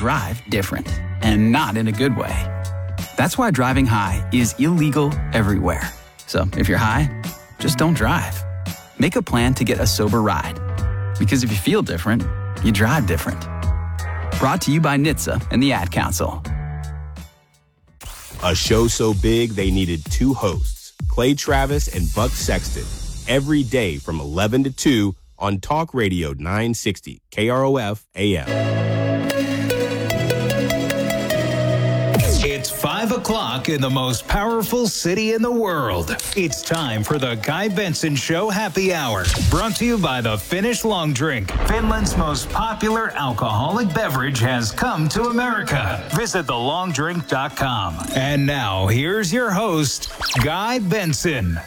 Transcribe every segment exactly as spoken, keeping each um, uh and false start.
drive different, and not in a good way. That's why driving high is illegal everywhere. So if you're high, just don't drive. Make a plan to get a sober ride. Because if you feel different, you drive different. Brought to you by N H T S A and the Ad Council. A show so big they needed two hosts, Clay Travis and Buck Sexton, every day from eleven to two on Talk Radio nine sixty K R O F A M. It's five o'clock in the most powerful city in the world. It's time for the Guy Benson Show Happy Hour, brought to you by the Finnish Long Drink. Finland's most popular alcoholic beverage has come to America. Visit the long drink dot com. And now, here's your host, Guy Benson.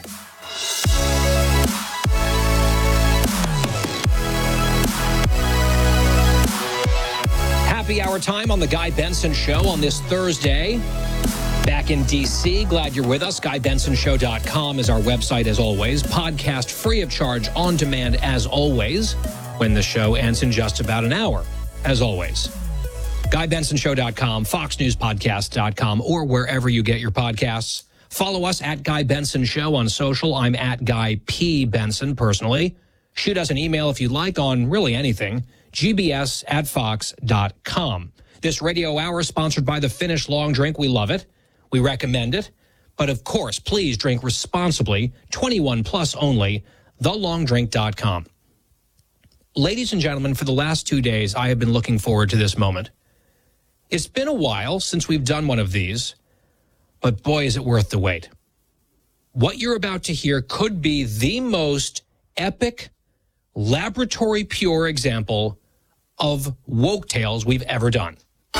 Happy hour time on the Guy Benson Show on this Thursday. Back in D C, glad you're with us. Guy Benson Show dot com is our website as always. Podcast free of charge, on demand as always, when the show ends in just about an hour, as always. Guy Benson Show dot com, Fox News Podcast dot com, or wherever you get your podcasts. Follow us at Guy Benson Show on social. I'm at Guy P. Benson personally. Shoot us an email if you'd like on really anything. G B S at fox dot com. This radio hour is sponsored by the Finnish Long Drink. We love it. We recommend it. But of course, please drink responsibly. twenty-one plus only. the long drink dot com. Ladies and gentlemen, for the last two days, I have been looking forward to this moment. It's been a while since we've done one of these, but boy, is it worth the wait. What you're about to hear could be the most epic, laboratory pure example of woke tales we've ever done.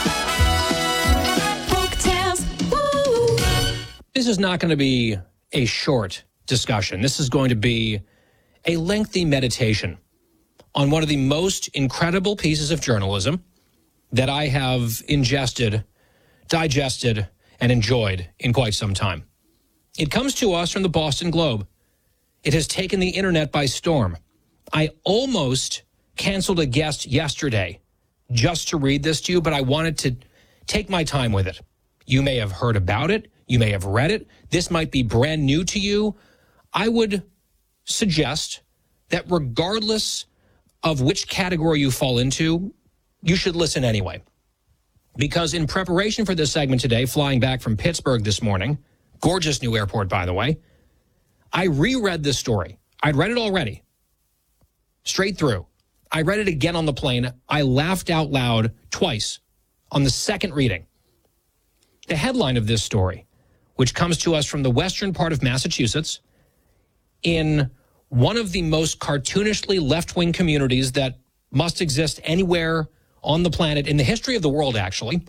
Woke tales, woo! This is not going to be a short discussion. This is going to be a lengthy meditation on one of the most incredible pieces of journalism that I have ingested, digested, and enjoyed in quite some time. It comes to us from the Boston Globe. It has taken the internet by storm. I almost canceled a guest yesterday just to read this to you, but I wanted to take my time with it. You may have heard about it. You may have read it. This might be brand new to you. I would suggest that regardless of which category you fall into, you should listen anyway. Because in preparation for this segment today, flying back from Pittsburgh this morning, gorgeous new airport, by the way, I reread this story. I'd read it already. Straight through. I read it again on the plane. I laughed out loud twice on the second reading. The headline of this story, which comes to us from the western part of Massachusetts, in one of the most cartoonishly left-wing communities that must exist anywhere on the planet, in the history of the world, actually.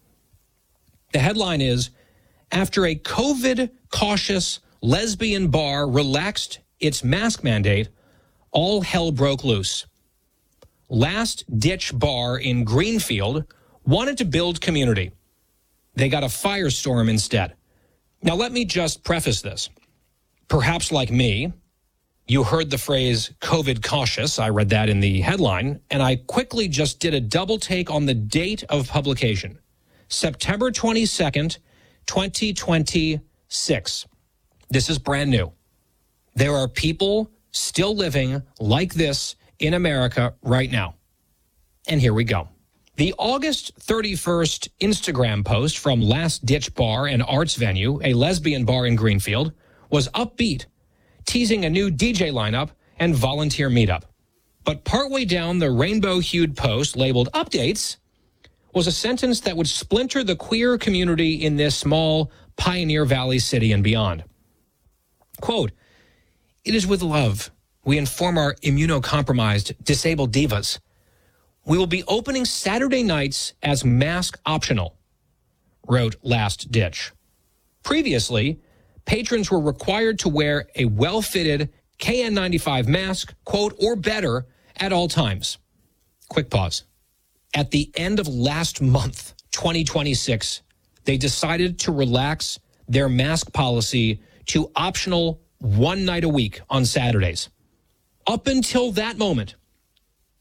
The headline is, after a COVID-cautious lesbian bar relaxed its mask mandate, all hell broke loose. Last Ditch Bar in Greenfield wanted to build community. They got a firestorm instead. Now, let me just preface this. Perhaps like me, you heard the phrase COVID cautious. I read that in the headline, and I quickly just did a double take on the date of publication. September twenty-second, twenty twenty-six. This is brand new. There are people still living like this in America right now. And here we go. The August thirty-first Instagram post from Last Ditch Bar and Arts Venue, a lesbian bar in Greenfield, was upbeat, teasing a new D J lineup and volunteer meetup. But partway down the rainbow-hued post labeled Updates was a sentence that would splinter the queer community in this small Pioneer Valley city and beyond. Quote, "It is with love we inform our immunocompromised, disabled divas. We will be opening Saturday nights as mask optional," wrote Last Ditch. Previously, patrons were required to wear a well-fitted K N ninety-five mask, quote, or better at all times. Quick pause. At the end of last month, twenty twenty-six, they decided to relax their mask policy to optional one night a week on Saturdays. Up until that moment,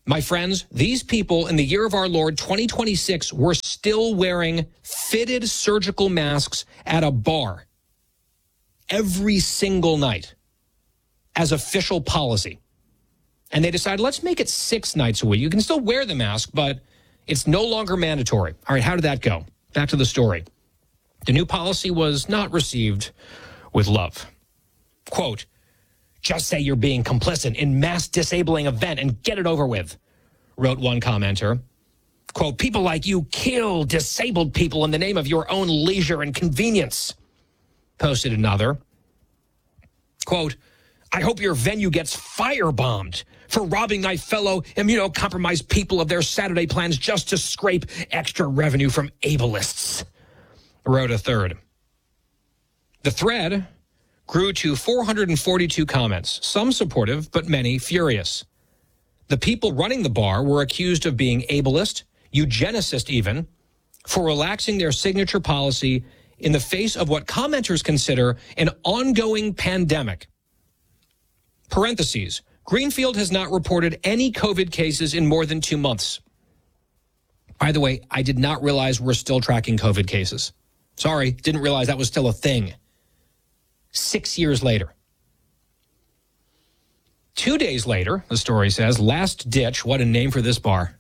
My friends, these people in the year of our Lord twenty twenty-six were still wearing fitted surgical masks at a bar every single night as official policy. And they decided, let's make it six nights a week. You can still wear the mask, but it's no longer mandatory. All right, how did that go? Back to the story. The new policy was not received with love. Quote, just say you're being complicit in mass disabling event and get it over with, wrote one commenter. Quote, people like you kill disabled people in the name of your own leisure and convenience, posted another. Quote, I hope your venue gets firebombed for robbing my fellow immunocompromised people of their Saturday plans just to scrape extra revenue from ableists, wrote a third. The thread grew to four hundred forty-two comments, some supportive, but many furious. The people running the bar were accused of being ableist, eugenicist even, for relaxing their signature policy in the face of what commenters consider an ongoing pandemic. Parentheses, Greenfield has not reported any COVID cases in more than two months. By the way, I did not realize we're still tracking COVID cases. Sorry, didn't realize that was still a thing. Six years later. Two days later, the story says, Last Ditch, what a name for this bar.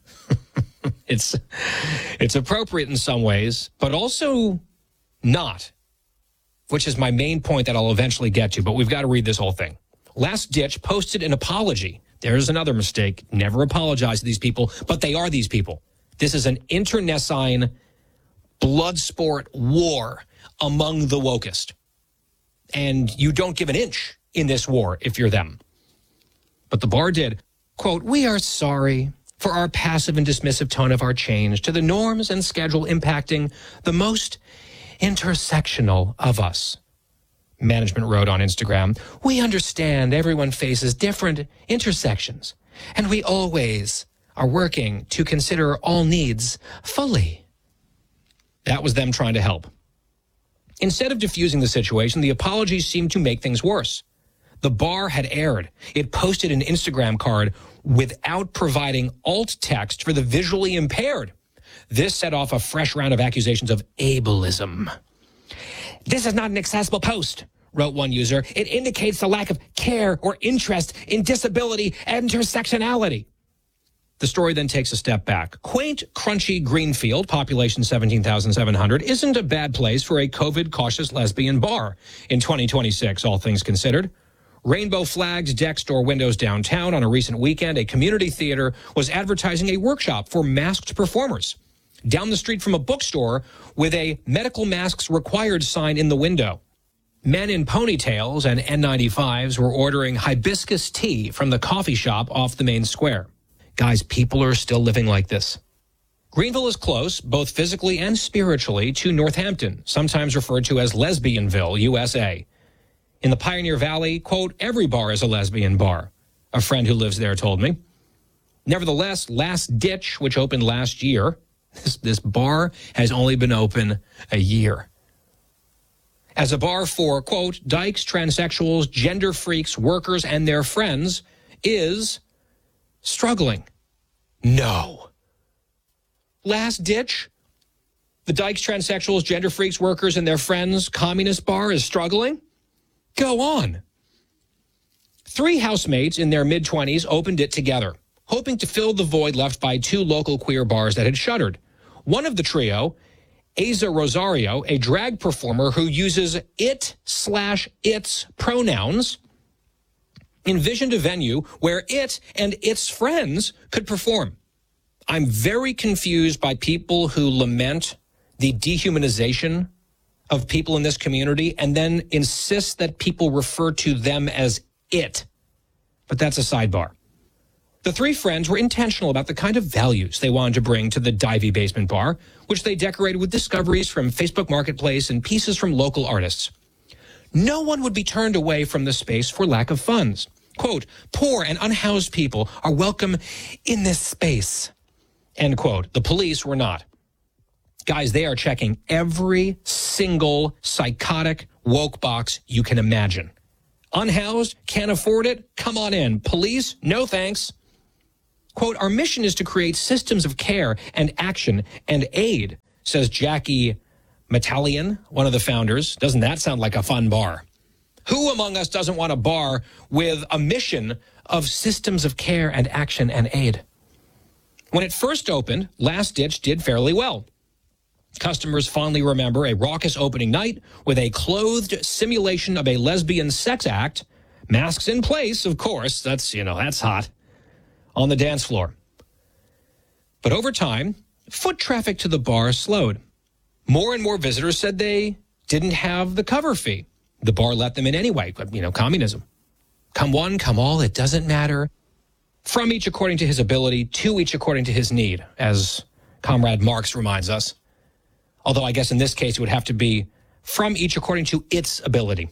it's, it's appropriate in some ways, but also not, which is my main point that I'll eventually get to, but we've got to read this whole thing. Last Ditch posted an apology. There's another mistake. Never apologize to these people, but they are these people. This is an internecine blood sport war among the wokest. And you don't give an inch in this war if you're them. But the bar did. Quote, we are sorry for our passive and dismissive tone of our change to the norms and schedule impacting the most intersectional of us. Management wrote on Instagram, we understand everyone faces different intersections, and we always are working to consider all needs fully. That was them trying to help. Instead of diffusing the situation, the apologies seemed to make things worse. The bar had erred. It posted an Instagram card without providing alt text for the visually impaired. This set off a fresh round of accusations of ableism. This is not an accessible post, wrote one user. It indicates the lack of care or interest in disability and intersectionality. The story then takes a step back. Quaint, crunchy Greenfield, population seventeen thousand seven hundred, isn't a bad place for a COVID-cautious lesbian bar in twenty twenty-six, all things considered. Rainbow flags deck store windows downtown. On a recent weekend, a community theater was advertising a workshop for masked performers. Down the street from a bookstore with a medical masks required sign in the window. Men in ponytails and N ninety-fives were ordering hibiscus tea from the coffee shop off the main square. Guys, people are still living like this. Greenville is close, both physically and spiritually, to Northampton, sometimes referred to as Lesbianville, U S A. In the Pioneer Valley, quote, every bar is a lesbian bar, a friend who lives there told me. Nevertheless, Last Ditch, which opened last year, this, this bar has only been open a year. As a bar for, quote, dykes, transsexuals, gender freaks, workers, and their friends, is struggling. No. Last Ditch, the dykes, transsexuals, gender freaks, workers, and their friends, communist bar is struggling? Go on. Three housemates in their mid-twenties opened it together, hoping to fill the void left by two local queer bars that had shuttered. One of the trio, Aza Rosario, a drag performer who uses it slash its pronouns, envisioned a venue where it and its friends could perform. I'm very confused by people who lament the dehumanization of people in this community and then insist that people refer to them as it. But that's a sidebar. The three friends were intentional about the kind of values they wanted to bring to the Divey Basement Bar, which they decorated with discoveries from Facebook Marketplace and pieces from local artists. No one would be turned away from the space for lack of funds. Quote, poor and unhoused people are welcome in this space. End quote. The police were not. Guys, they are checking every single psychotic woke box you can imagine. Unhoused, can't afford it, come on in. Police, no thanks. Quote, our mission is to create systems of care and action and aid, says Jackie Metallian, one of the founders. Doesn't that sound like a fun bar? Who among us doesn't want a bar with a mission of systems of care and action and aid? When it first opened, Last Ditch did fairly well. Customers fondly remember a raucous opening night with a clothed simulation of a lesbian sex act, masks in place, of course, that's, you know, that's hot, on the dance floor. But over time, foot traffic to the bar slowed. More and more visitors said they didn't have the cover fee. The bar let them in anyway, you know, communism. Come one, come all, it doesn't matter. From each according to his ability, to each according to his need, as Comrade Marx reminds us. Although I guess in this case it would have to be from each according to its ability,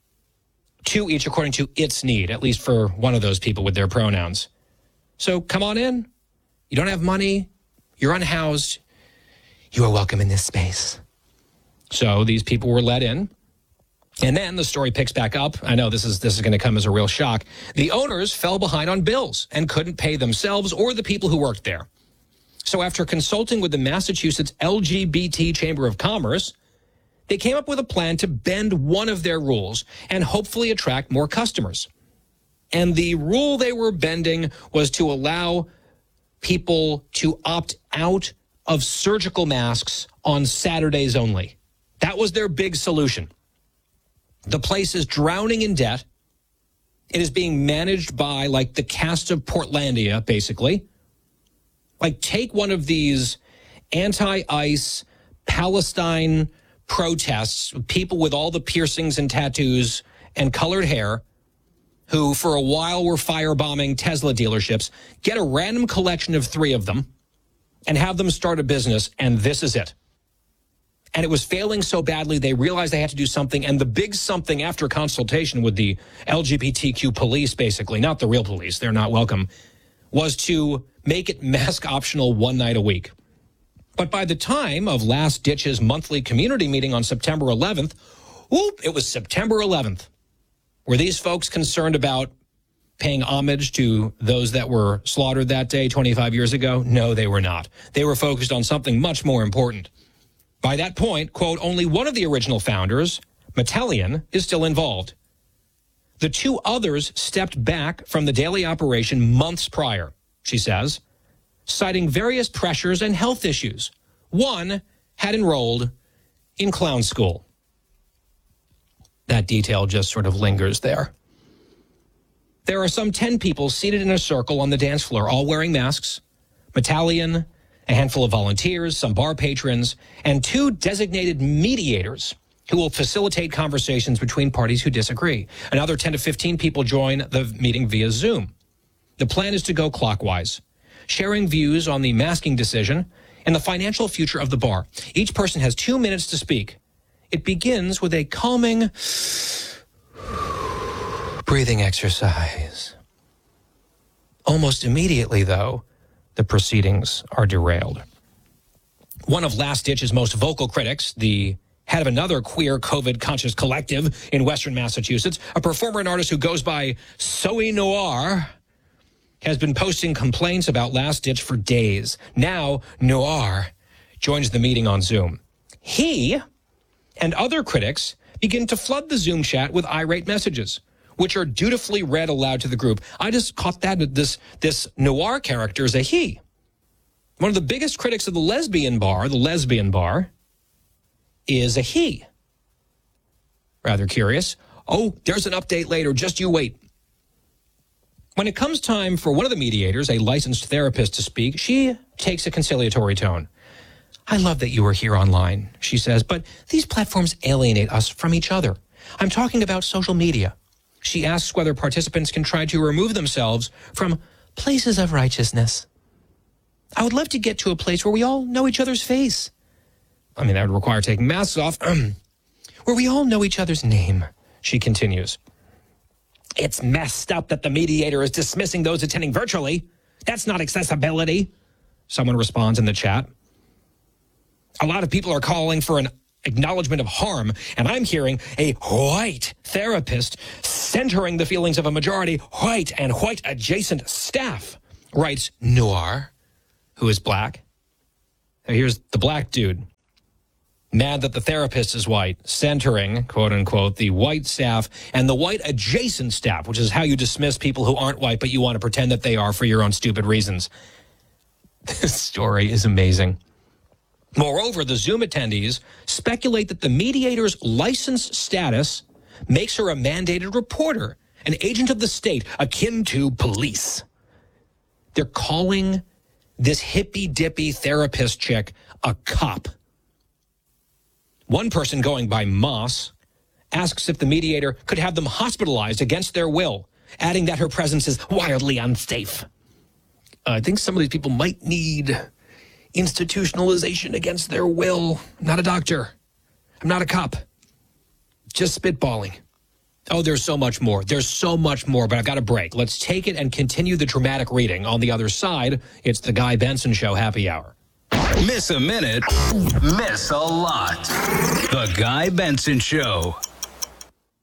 to each according to its need, at least for one of those people with their pronouns. So come on in. You don't have money. You're unhoused. You are welcome in this space. So these people were let in. And then the story picks back up. I know this is this is going to come as a real shock. The owners fell behind on bills and couldn't pay themselves or the people who worked there. So after consulting with the Massachusetts L G B T Chamber of Commerce, they came up with a plan to bend one of their rules and hopefully attract more customers. And the rule they were bending was to allow people to opt out of surgical masks on Saturdays only. That was their big solution. The place is drowning in debt. It is being managed by, like, the cast of Portlandia, basically. Like, take one of these anti-ICE Palestine protests, people with all the piercings and tattoos and colored hair, who for a while were firebombing Tesla dealerships, get a random collection of three of them and have them start a business, and this is it. And it was failing so badly, they realized they had to do something, and the big something after consultation with the L G B T Q police, basically, not the real police, they're not welcome, was to make it mask optional one night a week. But by the time of Last Ditch's monthly community meeting on September eleventh, whoop, it was September eleventh. Were these folks concerned about paying homage to those that were slaughtered that day twenty-five years ago? No, they were not. They were focused on something much more important. By that point, quote, only one of the original founders, Metallian, is still involved. The two others stepped back from the daily operation months prior, she says, citing various pressures and health issues. One had enrolled in clown school. That detail just sort of lingers there. There are some ten people seated in a circle on the dance floor, all wearing masks. Metallian, a handful of volunteers, some bar patrons, and two designated mediators who will facilitate conversations between parties who disagree. Another ten to fifteen people join the meeting via Zoom. The plan is to go clockwise, sharing views on the masking decision and the financial future of the bar. Each person has two minutes to speak. It begins with a calming breathing exercise. Almost immediately, though, the proceedings are derailed. One of Last Ditch's most vocal critics, the head of another queer COVID-conscious collective in Western Massachusetts, a performer and artist who goes by Soe Noir, has been posting complaints about Last Ditch for days. Now, Noir joins the meeting on Zoom. He and other critics begin to flood the Zoom chat with irate messages, which are dutifully read aloud to the group. I just caught that this, this Noir character is a he. One of the biggest critics of the lesbian bar, the lesbian bar, is a he. Rather curious. Oh, there's an update later. Just you wait. When it comes time for one of the mediators, a licensed therapist, to speak, she takes a conciliatory tone. I love that you are here online, she says, but these platforms alienate us from each other. I'm talking about social media. She asks whether participants can try to remove themselves from places of righteousness. I would love to get to a place where we all know each other's face. I mean, that would require taking masks off. Where we all know each other's name, she continues. It's messed up that the mediator is dismissing those attending virtually. That's not accessibility, someone responds in the chat. A lot of people are calling for an acknowledgement of harm, and I'm hearing a white therapist centering the feelings of a majority white and white-adjacent staff writes Noir, who is black. Now here's the black dude, mad that the therapist is white, centering, quote unquote, the white staff and the white adjacent staff, which is how you dismiss people who aren't white, but you want to pretend that they are for your own stupid reasons. This story is amazing. Moreover, the Zoom attendees speculate that the mediator's license status makes her a mandated reporter, an agent of the state, akin to police. They're calling this hippy-dippy therapist chick a cop. One person going by Moss asks if the mediator could have them hospitalized against their will, adding that her presence is wildly unsafe. Uh, I think some of these people might need institutionalization against their will. I'm not a doctor. I'm not a cop. Just spitballing. Oh, there's so much more. There's so much more, but I've got a break. Let's take it and continue the dramatic reading. On the other side, it's the Guy Benson Show Happy Hour. Miss a minute, miss a lot. The Guy Benson Show.